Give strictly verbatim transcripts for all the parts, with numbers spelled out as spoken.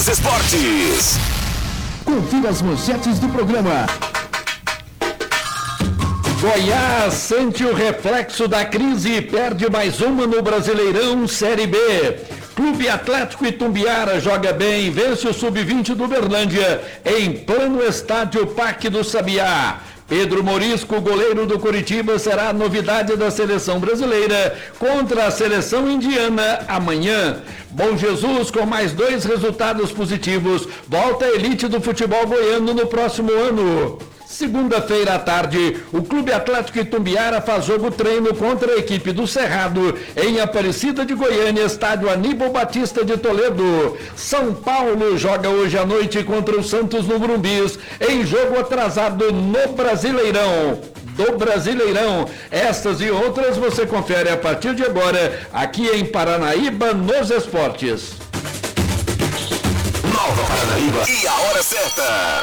dos esportes. Confira as manchetes do programa. Goiás sente o reflexo da crise e perde mais uma no Brasileirão Série B. Clube Atlético Itumbiara joga bem, vence o sub vinte do Uberlândia em plano estádio Parque do Sabiá. Pedro Morisco, goleiro do Coritiba, será a novidade da seleção brasileira contra a seleção indiana amanhã. Bom Jesus, com mais dois resultados positivos, volta à elite do futebol goiano no próximo ano. Segunda-feira à tarde, o Clube Atlético Itumbiara faz jogo treino contra a equipe do Cerrado em Aparecida de Goiânia, estádio Aníbal Batista de Toledo. São Paulo joga hoje à noite contra o Santos no Brumbis, em jogo atrasado no Brasileirão. Do Brasileirão. Estas e outras você confere a partir de agora, aqui em Paranaíba, nos esportes. Nova Paranaíba e a hora certa.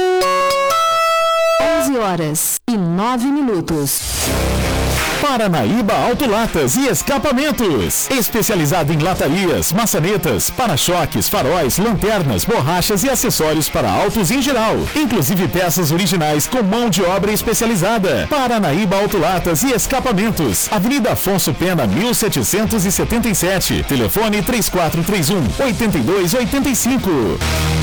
onze horas e nove minutos. Paranaíba Autolatas e Escapamentos. Especializado em latarias, maçanetas, para-choques, faróis, lanternas, borrachas e acessórios para autos em geral. Inclusive peças originais com mão de obra especializada. Paranaíba Autolatas e Escapamentos. Avenida Afonso Pena, mil setecentos e setenta e sete. Telefone três quatro três um, oito dois oito cinco.